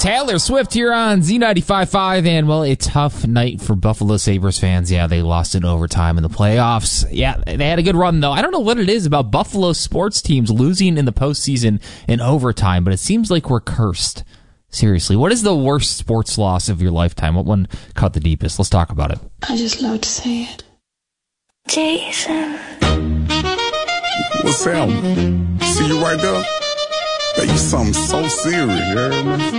Taylor Swift here on Z95.5, and, well, a tough night for Buffalo Sabres fans. Yeah, they lost in overtime in the playoffs. Yeah, they had a good run, though. I don't know what it is about Buffalo sports teams losing in the postseason in overtime, but it seems like we're cursed. Seriously, what is the worst sports loss of your lifetime? What one cut the deepest? Let's talk about it. I just love to say it. Jason. What's happening? See you right there? That you something so serious, you heard me?